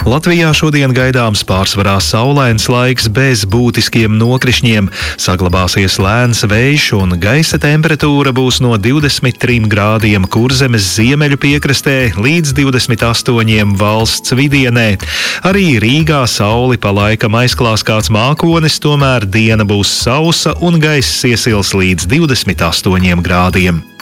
Latvijā šodien gaidāms pārsvarā saulains laiks bez būtiskiem nokrišņiem. Saglabāsies lēns vējš un gaisa temperatūra būs no 23 grādiem Kurzemes ziemeļu piekrastē līdz 28 valsts vidienē. Arī Rīgā sauli pa laikam aizklās kāds mākonis, tomēr diena būs sausa un gaiss iesils līdz 28 grādiem.